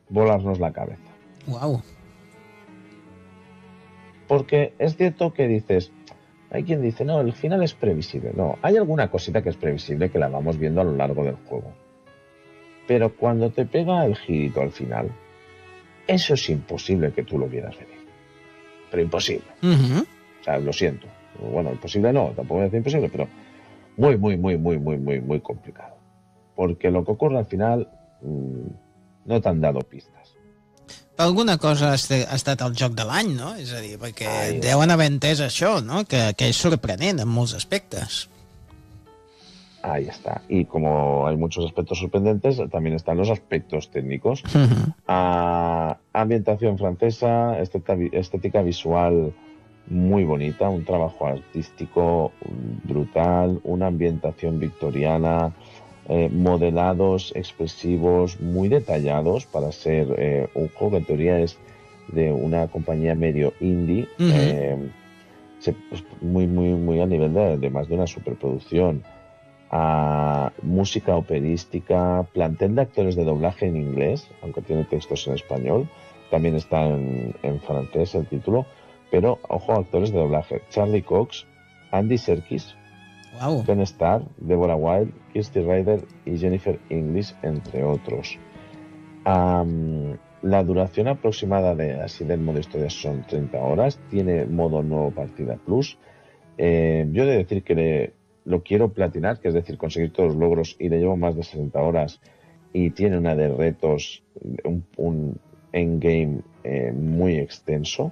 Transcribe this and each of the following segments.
volarnos la cabeza. Wow. Porque es cierto que dices, hay quien dice, no, el final es previsible. No, hay alguna cosita que es previsible que la vamos viendo a lo largo del juego. Pero cuando te pega el girito al final, eso es imposible que tú lo vieras venir. Pero imposible. O sea, lo siento. Bueno, imposible no, tampoco voy a decir imposible, pero muy complicado. Porque lo que ocurre al final no te han dado pistas. Alguna cosa ha estat el joc de l'any, no? És a dir, perquè deuen haver entès això, no? Que és sorprenent en molts aspectes. Ahí está. Y como hay muchos aspectos sorprendentes, también están los aspectos técnicos. Ambientación francesa, estética visual muy bonita, un trabajo artístico brutal, una ambientación victoriana, modelados expresivos muy detallados para ser un juego que en teoría es de una compañía medio indie, muy a nivel de más de una superproducción. Música operística, plantel de actores de doblaje en inglés, aunque tiene textos en español, también está en francés el título, pero ojo, actores de doblaje: Charlie Cox, Andy Serkis, Ben Starr, Deborah Wilde, Kirsty Ryder y Jennifer English, entre otros. La duración aproximada del modo historia son 30 horas, tiene modo nuevo partida plus. Yo he de decir que lo quiero platinar, que es decir, conseguir todos los logros, y le llevo más de 60 horas y tiene una de retos, un endgame muy extenso.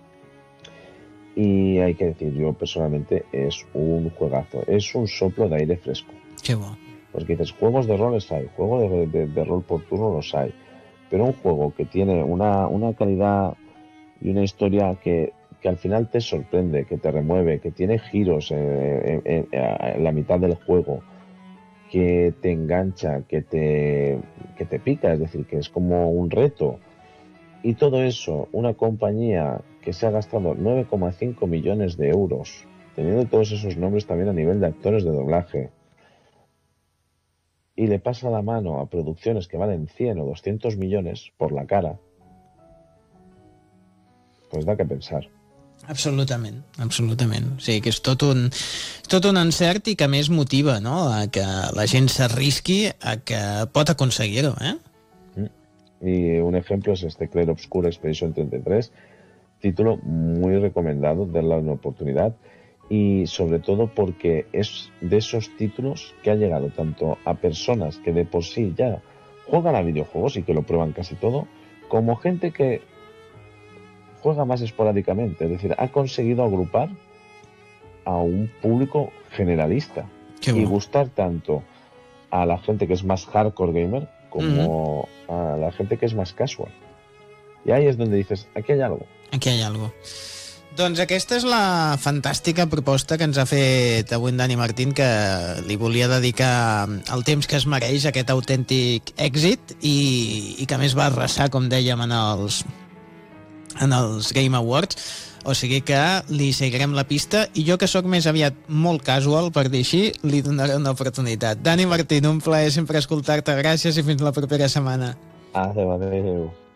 Y hay que decir, yo personalmente es un juegazo, es un soplo de aire fresco. Qué bueno. Porque dices, juegos de roles hay, juegos de rol por turno los hay, pero un juego que tiene una calidad y una historia que al final te sorprende, que te remueve, que tiene giros en la mitad del juego, que te engancha, que te pica, es decir, que es como un reto. Y todo eso, una compañía que se ha gastado 9,5 millones de euros, teniendo todos esos nombres también a nivel de actores de doblaje, y le pasa la mano a producciones que valen 100 o 200 millones por la cara, pues da que pensar. Absolutament. O sigui que és tot un encert i que a més motiva, no?, a que la gent s'arrisqui a que pot aconseguir-ho, Y un ejemplo es este Clair Obscur Expedition 33, título muy recomendado, darle una oportunidad, y sobre todo porque es de esos títulos que ha llegado tanto a personas que de por sí ya juegan a videojuegos y que lo prueban casi todo, como gente que juega más esporádicamente, es decir, ha conseguido agrupar a un público generalista y gustar tanto a la gente que es más hardcore gamer como a la gente que es más casual. Y ahí es donde dices, aquí hay algo. Aquí hay algo. Doncs aquesta és la fantàstica proposta que ens ha fet avui en Dani Martín, que li volia dedicar el temps que es mereix a aquest autèntic èxit i que a més va arrasar, com dèiem, en els Game Awards. O sigui que li seguirem la pista i jo, que sóc més aviat molt casual, per dir així, li donaré una oportunitat. Dani Martín, un plaer sempre escoltar-te. Gràcies i fins la propera setmana. Adéu.